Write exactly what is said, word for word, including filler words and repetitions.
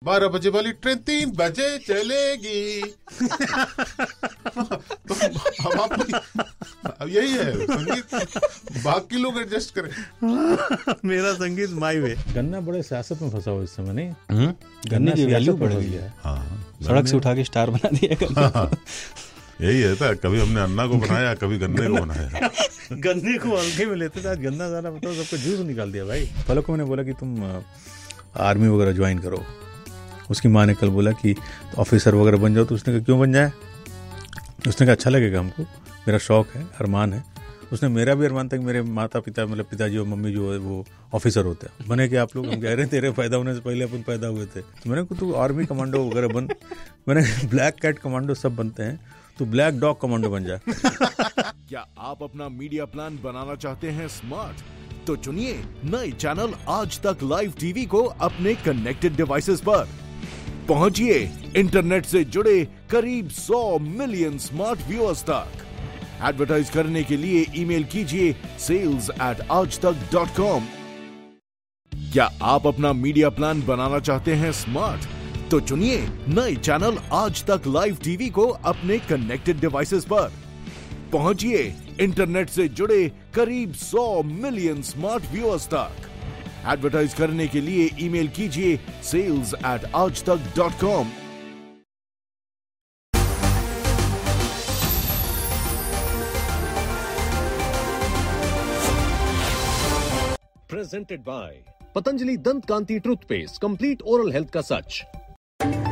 बारह बजे वाली ट्रेन तीन बजे चलेगी। तो अब आप अब यही है संगीत, बाकी लोग एडजस्ट करें। मेरा संगीत माई वे। गन्ना बड़े सियासत में फंसा हुआ इस समय, नहीं? गन्ने गन्ना की वैल्यू सियासत बढ़ में गई फंस है, गया है। हाँ, सड़क से उठा के स्टार बना दिया। यही है था, कभी हमने अन्ना को बनाया, कभी गन्ने को बनाया। गन्ने को हल्के में लेते थे, आज गन्ना ज़्यादा मतलब सबको जूस निकाल दिया भाई। पलक को मैंने बोला कि तुम आर्मी वगैरह ज्वाइन करो। उसकी माँ ने कल बोला कि ऑफिसर वगैरह बन जाओ, तो उसने कहा क्यों बन जाए? उसने कहा अच्छा लगेगा हमको, मेरा शौक है, अरमान है। उसने मेरा भी अरमान था कि मेरे माता पिता मतलब पिताजी और मम्मी जो है वो ऑफिसर होते हैं। बने कि आप लोग? हम कह रहे तेरे पैदा होने से पहले अपन पैदा हुए थे। तो मैंने कहा तू आर्मी कमांडो वगैरह बन। मैंने ब्लैक कैट कमांडो सब बनते हैं, तो ब्लैक डॉग कमांडो बन जा। क्या आप अपना मीडिया प्लान बनाना चाहते हैं स्मार्ट? तो चुनिए नए चैनल आज तक लाइव टीवी को अपने कनेक्टेड डिवाइसेस पर। पहुंचिए इंटरनेट से जुड़े करीब सौ मिलियन स्मार्ट व्यूअर्स तक। एडवर्टाइज करने के लिए ईमेल कीजिए सेल्स एट आज तक डॉट कॉम। क्या आप अपना मीडिया प्लान बनाना चाहते हैं स्मार्ट? तो चुनिए नए चैनल आज तक लाइव टीवी को अपने कनेक्टेड डिवाइसेस पर। पहुंचिए इंटरनेट से जुड़े करीब सौ मिलियन स्मार्ट व्यूअर्स तक। एडवर्टाइज करने के लिए ईमेल कीजिए सेल्स एट आज तक dot com. Presented by Patanjali Dant Kanti Toothpaste, complete oral health का सच।